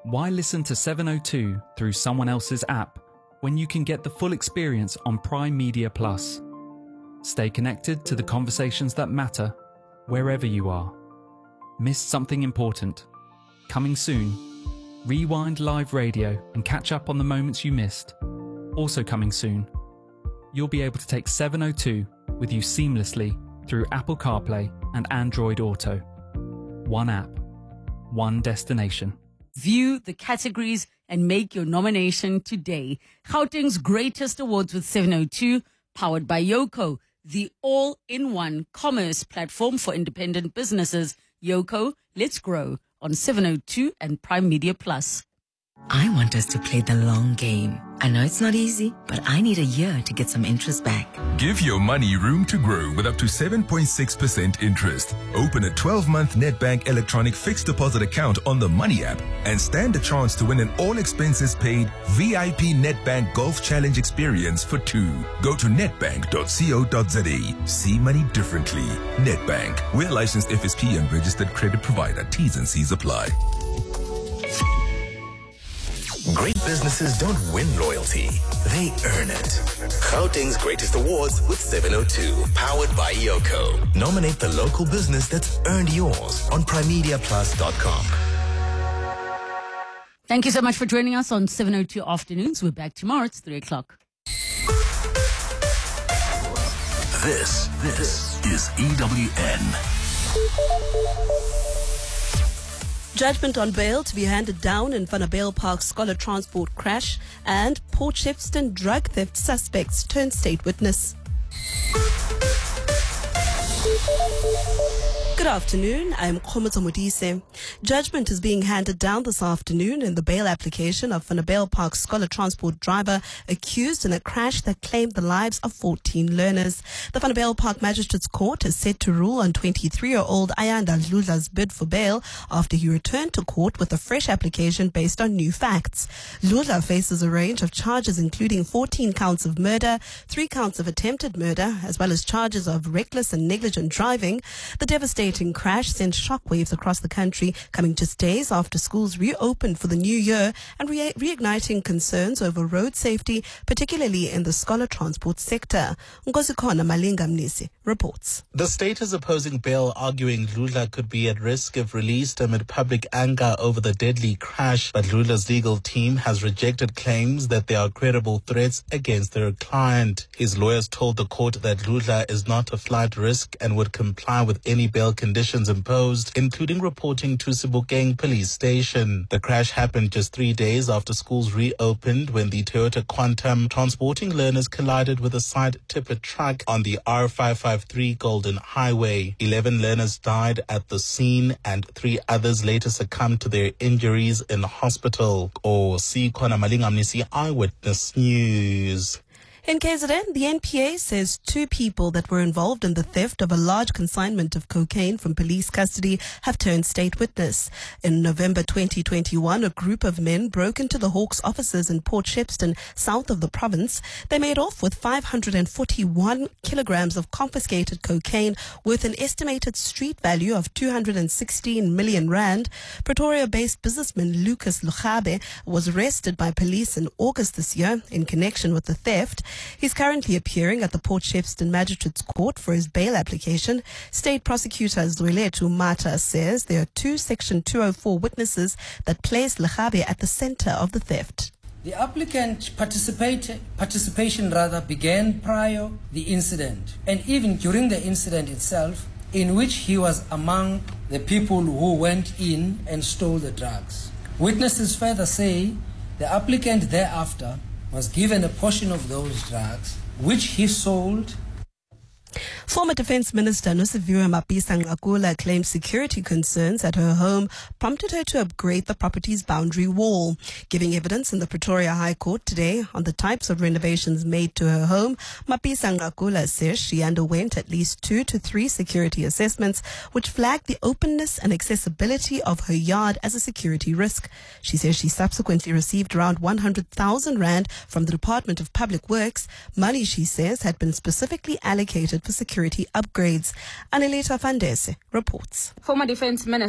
Why listen to 702 through someone else's app when you can get the full experience on Prime Media Plus? Stay connected to the conversations that matter wherever you are. Missed something important? Coming soon. Rewind live radio and catch up on the moments you missed. Also coming soon. You'll be able to take 702 with you seamlessly through Apple CarPlay and Android Auto. One app, one destination. View the categories and make your nomination today. Gauteng's greatest awards with 702, powered by Yoco, the all-in-one commerce platform for independent businesses. Yoco, let's grow on 702 and Prime Media Plus. I want us to play the long game. I know it's not easy, but I need a year to get some interest back. Give your money room to grow with up to 7.6% interest. Open a 12-month Nedbank electronic fixed deposit account on the Money app and stand a chance to win an all-expenses-paid VIP Nedbank Golf Challenge experience for 2. Go to nedbank.co.za. See money differently. Nedbank. We're licensed FSP and registered credit provider. T's and C's apply. Great businesses don't win loyalty, they earn it. Gauteng's greatest awards with 702, powered by Yoco. Nominate the local business that's earned yours on primemediaplus.com. Thank you so much for joining us on 702 Afternoons. We're back tomorrow. It's 3 o'clock. This is EWN. Judgment on bail to be handed down in Vanderbijl Park Scholar Transport crash, and Port Shepstone drug theft suspects turn state witness. Good afternoon, I'm Khomotso Modise. Judgment is being handed down this afternoon in the bail application of Vanderbijl Park Scholar Transport driver accused in a crash that claimed the lives of 14 learners. The Vanderbijl Park Magistrates Court is set to rule on 23-year-old Ayanda Dludla's bid for bail after he returned to court with a fresh application based on new facts. Dludla faces a range of charges including 14 counts of murder, 3 counts of attempted murder, as well as charges of reckless and negligent driving. The devastating crash sent shockwaves across the country, coming just days after schools reopened for the new year and reigniting concerns over road safety, particularly in the scholar transport sector. Nkosikhona Malinga Mnisi reports. The state is opposing bail, arguing Dludla could be at risk if released amid public anger over the deadly crash, but Dludla's legal team has rejected claims that there are credible threats against their client. His lawyers told the court that Dludla is not a flight risk and would comply with any bail conditions imposed, including reporting to Sebokeng police station. The crash happened just 3 days after schools reopened when the Toyota Quantum transporting learners collided with a side tipper truck on the R553 Golden Highway. 11 learners died at the scene and 3 others later succumbed to their injuries in hospital. Sikhona Malinga Mnisi, Eyewitness News. In KZN, the NPA says 2 people that were involved in the theft of a large consignment of cocaine from police custody have turned state witness. In November 2021, a group of men broke into the Hawks offices in Port Shepstone, south of the province. They made off with 541 kilograms of confiscated cocaine worth an estimated street value of 216 million rand. Pretoria-based businessman Lucas Luchabe was arrested by police in August this year in connection with the theft. He's currently appearing at the Port Shepstone Magistrates Court for his bail application. State Prosecutor Zwelethu Mata says there are 2 Section 204 witnesses that place Lechabe at the center of the theft. The applicant participation began prior the incident and even during the incident itself, in which he was among the people who went in and stole the drugs. Witnesses further say the applicant thereafter was given a portion of those drugs, which he sold. Former Defence Minister Nosiviwe Mapisa-Nqakula claims security concerns at her home prompted her to upgrade the property's boundary wall. Giving evidence in the Pretoria High Court today on the types of renovations made to her home, Mapisa-Nqakula says she underwent at least 2 to 3 security assessments which flagged the openness and accessibility of her yard as a security risk. She says she subsequently received around 100,000 rand from the Department of Public Works, money she says had been specifically allocated for security upgrades. Anelita Vandese reports. Former Defence Minister